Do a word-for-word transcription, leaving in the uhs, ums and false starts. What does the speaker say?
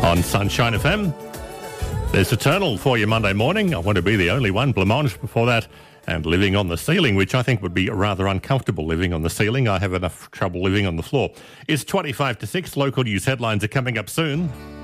on Sunshine F M. There's Eternal for your Monday morning. I want to be the only one. Blancmange before that. And Living on the Ceiling, which I think would be rather uncomfortable living on the ceiling. I have enough trouble living on the floor. It's twenty-five to six. Local news headlines are coming up soon.